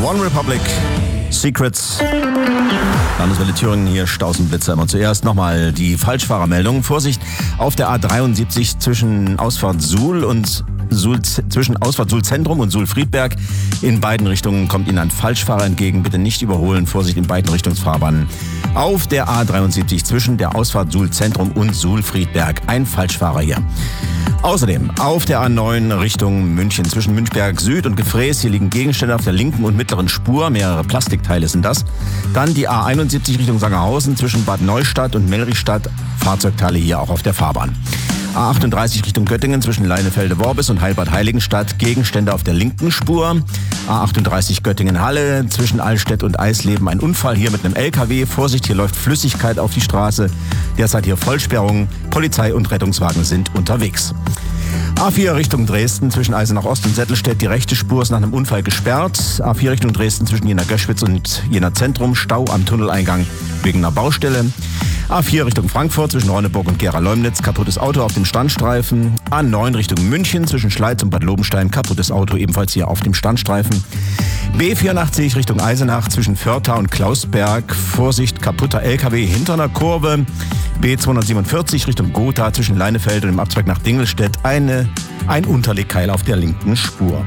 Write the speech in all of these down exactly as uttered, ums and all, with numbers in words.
One Republic, Secrets. Landeswelle Thüringen, hier Stausenblitzer. Immer zuerst nochmal die Falschfahrermeldung. Vorsicht auf der A dreiundsiebzig zwischen Ausfahrt Suhl und Suhl, zwischen Ausfahrt Suhl Zentrum und Suhl Friedberg. In beiden Richtungen kommt Ihnen ein Falschfahrer entgegen. Bitte nicht überholen. Vorsicht in beiden Richtungsfahrbahnen. Auf der A dreiundsiebzig zwischen der Ausfahrt Suhl Zentrum und Suhl Friedberg. Ein Falschfahrer hier. Außerdem auf der A neun Richtung München zwischen Münchberg Süd und Gefräß. Hier liegen Gegenstände auf der linken und mittleren Spur. Mehrere Plastikteile sind das. Dann die A einundsiebzig Richtung Sangerhausen zwischen Bad Neustadt und Melrichstadt. Fahrzeugteile hier auch auf der Fahrbahn. A achtunddreißig Richtung Göttingen zwischen Leinefelde-Worbis und Heilbad Heiligenstadt. Gegenstände auf der linken Spur. A achtunddreißig Göttingen-Halle zwischen Allstedt und Eisleben. Ein Unfall hier mit einem L K W. Vorsicht, hier läuft Flüssigkeit auf die Straße. Derzeit hier Vollsperrung. Polizei und Rettungswagen sind unterwegs. A vier Richtung Dresden zwischen Eisenach Ost und Settelstedt. Die rechte Spur ist nach einem Unfall gesperrt. A vier Richtung Dresden zwischen Jena-Göschwitz und Jena-Zentrum. Stau am Tunneleingang wegen einer Baustelle. A vier Richtung Frankfurt zwischen Ronneburg und Gera-Leumnitz. Kaputtes Auto auf dem Standstreifen. A neun Richtung München zwischen Schleiz und Bad Lobenstein. Kaputtes Auto ebenfalls hier auf dem Standstreifen. B vierundachtzig Richtung Eisenach zwischen Förtha und Klausberg. Vorsicht, kaputter L K W hinter einer Kurve. B zweihundertsiebenundvierzig Richtung Gotha zwischen Leinefelde und dem Abzweig nach Dingelstedt. Eine, ein Unterlegkeil auf der linken Spur.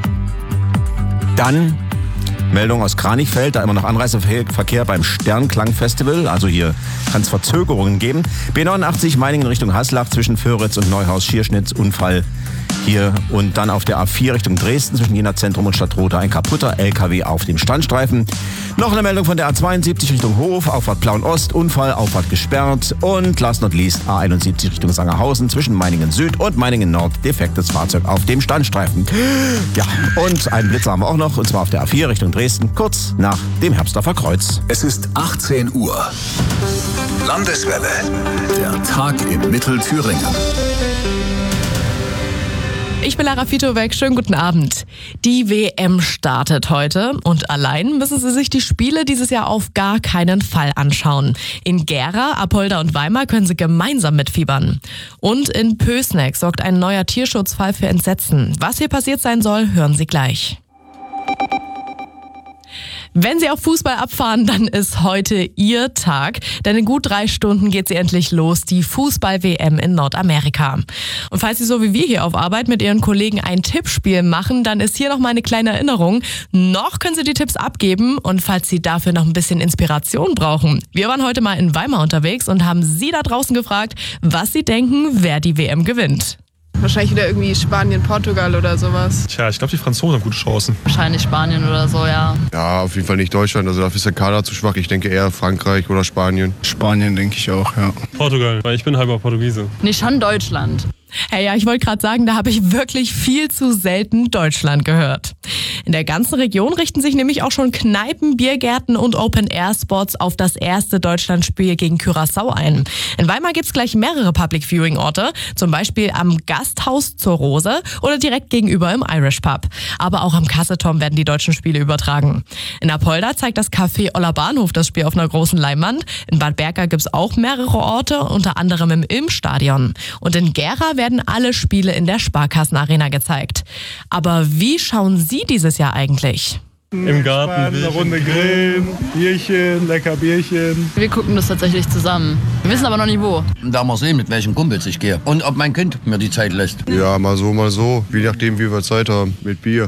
Dann Meldung aus Kranichfeld, da immer noch Anreiseverkehr beim Sternklang-Festival. Also hier kann es Verzögerungen geben. B neunundachtzig Meiningen Richtung Haslach zwischen Föhritz und Neuhaus-Schierschnitz. Unfall hier. Und dann auf der A vier Richtung Dresden zwischen Jena-Zentrum und Stadtroda. Ein kaputter L K W auf dem Standstreifen. Noch eine Meldung von der A zweiundsiebzig Richtung Hof. Auffahrt Plauen-Ost. Unfall, Auffahrt gesperrt. Und last not least A einundsiebzig Richtung Sangerhausen zwischen Meiningen Süd und Meiningen Nord. Defektes Fahrzeug auf dem Standstreifen. Ja, und einen Blitzer haben wir auch noch. Und zwar auf der A vier Richtung Dresden. Kurz nach dem Herbstdorfer Kreuz. Es ist achtzehn Uhr. Landeswelle. Der Tag in Mittelthüringen. Ich bin Lara Fitowek, schönen guten Abend. Die W M startet heute und allein müssen Sie sich die Spiele dieses Jahr auf gar keinen Fall anschauen. In Gera, Apolda und Weimar können Sie gemeinsam mitfiebern. Und in Pößneck sorgt ein neuer Tierschutzfall für Entsetzen. Was hier passiert sein soll, hören Sie gleich. Wenn Sie auf Fußball abfahren, dann ist heute Ihr Tag, denn in gut drei Stunden geht sie endlich los, die Fußball-W M in Nordamerika. Und falls Sie so wie wir hier auf Arbeit mit Ihren Kollegen ein Tippspiel machen, dann ist hier noch mal eine kleine Erinnerung. Noch können Sie die Tipps abgeben und falls Sie dafür noch ein bisschen Inspiration brauchen. Wir waren heute mal in Weimar unterwegs und haben Sie da draußen gefragt, was Sie denken, wer die W M gewinnt. Wahrscheinlich wieder irgendwie Spanien, Portugal oder sowas. Tja, ich glaube, die Franzosen haben gute Chancen. Wahrscheinlich Spanien oder so, ja. Ja, auf jeden Fall nicht Deutschland. Also dafür ist der Kader zu schwach. Ich denke eher Frankreich oder Spanien. Spanien denke ich auch, ja. Portugal, weil ich bin halber Portugiese. Nee, schon Deutschland. Hey, ja, ich wollte gerade sagen, da habe ich wirklich viel zu selten Deutschland gehört. In der ganzen Region richten sich nämlich auch schon Kneipen, Biergärten und Open-Air-Spots auf das erste Deutschlandspiel gegen Curaçao ein. In Weimar gibt's gleich mehrere Public-Viewing-Orte, zum Beispiel am Gasthaus zur Rose oder direkt gegenüber im Irish Pub. Aber auch am Kasseturm werden die deutschen Spiele übertragen. In Apolda zeigt das Café Oller Bahnhof das Spiel auf einer großen Leinwand. In Bad Berka gibt's auch mehrere Orte, unter anderem im Ilm-Stadion. Und in Gera werden alle Spiele in der Sparkassenarena gezeigt. Aber wie schauen Sie dieses Jahr eigentlich? Im Garten. Eine Runde grillen, Bierchen, lecker Bierchen. Wir gucken das tatsächlich zusammen. Wir wissen aber noch nicht wo. Da mal sehen, mit welchen Kumpels ich gehe. Und ob mein Kind mir die Zeit lässt. Ja, mal so, mal so. Je nachdem, wie wir Zeit haben. Mit Bier.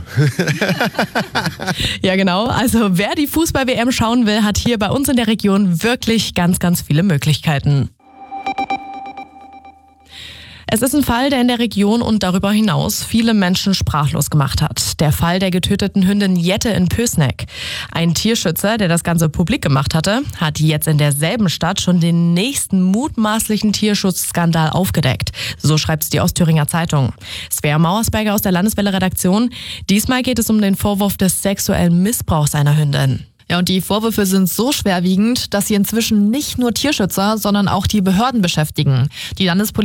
Ja, genau. Also wer die Fußball-W M schauen will, hat hier bei uns in der Region wirklich ganz, ganz viele Möglichkeiten. Es ist ein Fall, der in der Region und darüber hinaus viele Menschen sprachlos gemacht hat. Der Fall der getöteten Hündin Jette in Pößneck. Ein Tierschützer, der das Ganze publik gemacht hatte, hat jetzt in derselben Stadt schon den nächsten mutmaßlichen Tierschutzskandal aufgedeckt. So schreibt es die Ostthüringer Zeitung. Svea Mauersberger aus der Landeswelle-Redaktion. Diesmal geht es um den Vorwurf des sexuellen Missbrauchs einer Hündin. Ja, und die Vorwürfe sind so schwerwiegend, dass sie inzwischen nicht nur Tierschützer, sondern auch die Behörden beschäftigen. Die Landespolizei